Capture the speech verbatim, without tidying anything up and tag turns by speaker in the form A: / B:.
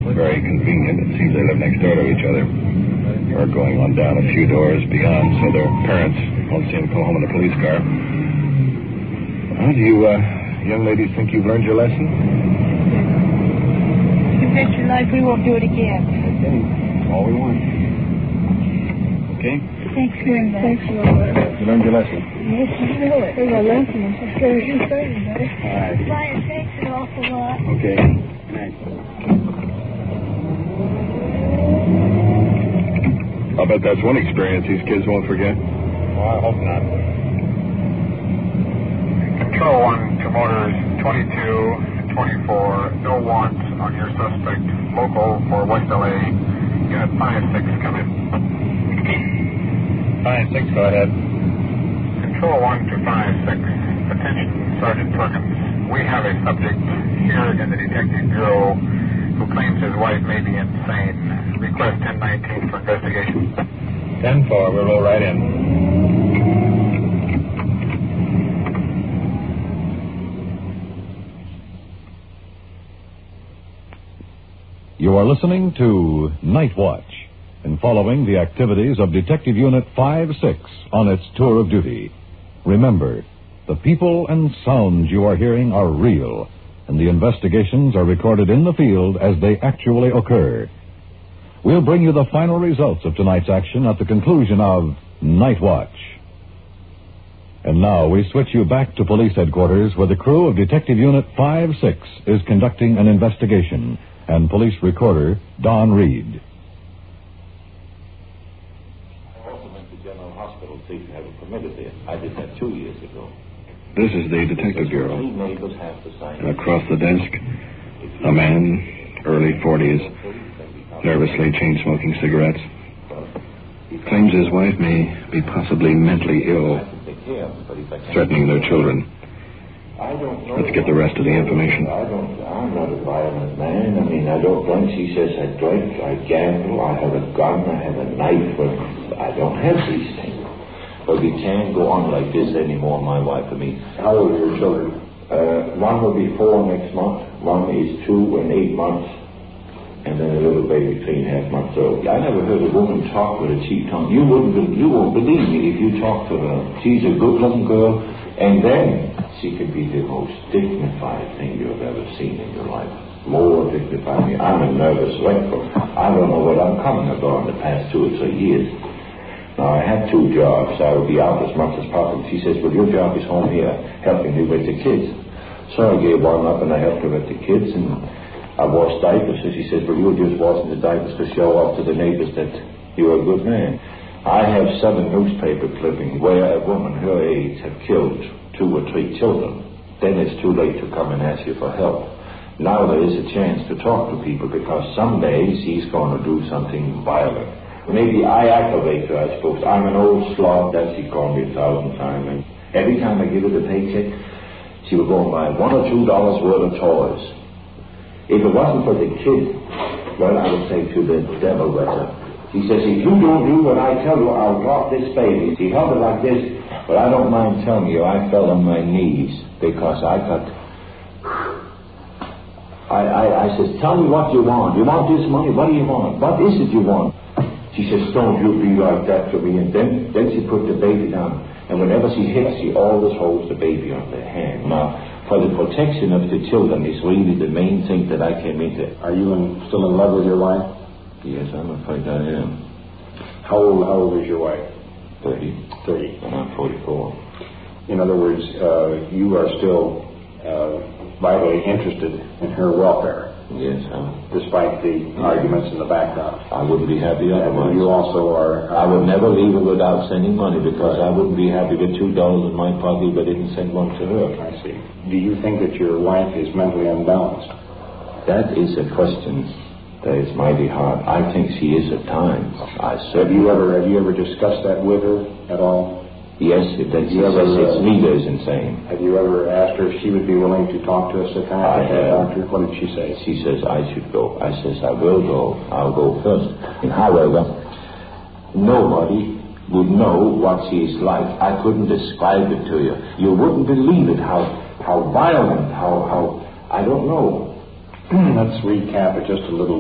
A: Very convenient. It seems they live next door to each other, or going on down a few doors beyond, so their parents won't see them come home in a police car. Well, do you uh, young ladies think you've learned your lesson?
B: You bet your life we won't do it again.
A: Okay, that's all we want. Okay?
B: Thanks very much. Thanks a lot.
A: You learned your lesson?
B: Yes, I know it. There's a lesson. I'm as sure as you say, buddy.
A: All right.
B: Brian, thanks an awful lot.
A: Okay. Good night. I'll bet that's one experience these kids won't forget.
C: Well, I hope not. Control one to motors twenty-two and twenty-four. No wants on your suspect. Local for West L A. Unit five six, come in.
A: five six, go ahead.
C: Control one to five six. Attention, Sergeant Perkins. We have a subject here in the Detective Bureau who claims his wife may be insane. Request ten nineteen for investigation.
A: ten four, we'll roll right in.
D: You are listening to Night Watch and following the activities of Detective Unit five six on its tour of duty. Remember, the people and sounds you are hearing are real, and the investigations are recorded in the field as they actually occur. We'll bring you the final results of tonight's action at the conclusion of Night Watch. And now we switch you back to police headquarters where the crew of Detective Unit five six is conducting an investigation, and police recorder Don Reed.
E: I also went to General Hospital to see if you have a permitted there. I did that two years ago.
A: This is the Detective Bureau.
E: Three neighbors have to sign.
A: And across the desk, a man, early forties, nervously chain-smoking cigarettes. Claims his wife may be possibly mentally ill, threatening their children. Let's get the rest of the information.
E: I don't, I'm not a violent man. I mean, I don't drink. She says I drink, I gamble, I have a gun, I have a knife. But I don't have these things. But we can't go on like this anymore, my wife and me.
C: How old are your children?
E: Uh, one will be four next month. One is two and eight months. And then a little baby, three and a half months old. I never heard a woman talk with a cheap tongue. You wouldn't, you won't believe me if you talk to her. She's a good-looking girl, and then she could be the most dignified thing you've ever seen in your life. More dignified. I'm a nervous wreck. I don't know what I'm coming about in the past two or three years. Now, I had two jobs. I would be out as much as possible. She says, well, your job is home here, helping you with the kids. So I gave one up, and I helped her with the kids, and I washed diapers. So she says, well, you were just washing the diapers to show off to the neighbors that you're a good man. I have seven newspaper clippings where a woman her age had killed two or three children. Then it's too late to come and ask you for help. Now there is a chance to talk to people because someday she's going to do something violent. Maybe I aggravate her, I suppose. I'm an old slob, that she called me a thousand times. And every time I give her the paycheck, she would go and buy one or two dollars worth of toys. If it wasn't for the kid, well, I would say to the devil with her. She says, if you don't do what I tell you, I'll drop this baby. She held it like this, but I don't mind telling you, I fell on my knees because I got... I, I, I says, tell me what you want. You want this money? What do you want? What is it you want? She says, don't you be like that to me. And then, then she put the baby down. And whenever she hits, she always holds the baby on the hand. Now, for the protection of the children is really the main thing that I came into.
C: Are you in, still in love with your wife?
E: Yes, I'm afraid I am.
C: How old, how old is your wife?
E: Thirty.
C: Thirty.
E: And I'm forty-four.
C: In other words, uh, you are still uh, vitally interested in her welfare.
E: Yes, I'm...
C: Despite the yeah. arguments in the background.
E: I wouldn't be happy otherwise.
C: And you also are... Uh,
E: I would never leave her without sending money because I wouldn't be happy with two dollars in my pocket if I didn't send one to her.
C: I see. Do you think that your wife is mentally unbalanced?
E: That is a question that is mighty hard. I think she is at times. I
C: have you ever have you ever discussed that with her at all?
E: Yes, it does. She says it's me that is insane.
C: Have you ever asked her if she would be willing to talk to a psychiatrist or doctor? What did she say?
E: She says I should go. I says I will go. I'll go first. And however, nobody would know what she is like. I couldn't describe it to you. You wouldn't believe it, how how violent, how, how I don't know.
C: Let's recap it just a little